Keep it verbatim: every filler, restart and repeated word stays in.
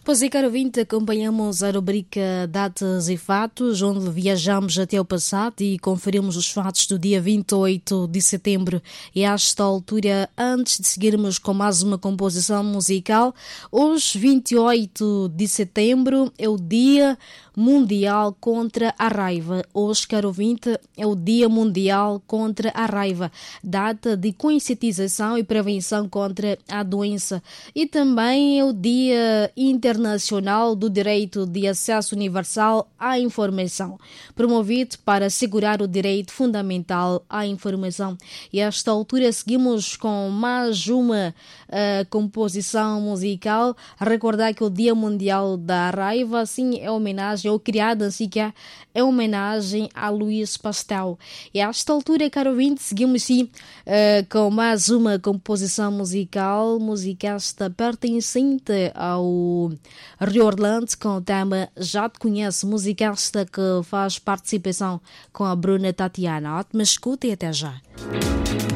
Pois é, caro ouvinte, acompanhamos a rubrica Datas e Fatos, onde viajamos até o passado e conferimos os fatos do dia vinte e oito de setembro. E a esta altura, antes de seguirmos com mais uma composição musical, hoje, vinte e oito de setembro, é o Dia Mundial contra a Raiva. Hoje, caro ouvinte, é o Dia Mundial contra a Raiva, data de conscientização e prevenção contra a doença. E também é o Dia Internacional Nacional do Direito de Acesso Universal à Informação, promovido para assegurar o direito fundamental à informação. E a esta altura seguimos com mais uma uh, composição musical. A recordar que o Dia Mundial da Raiva, assim, é homenagem, ou criado assim que é, é homenagem a Luís Pastel. E a esta altura, caro ouvinte, seguimos sim uh, com mais uma composição musical, música esta pertencente ao Rio Orlando, com o tema Já Te Conheço, música esta que faz participação com a Bruna Tatiana. Ótima escuta e até já.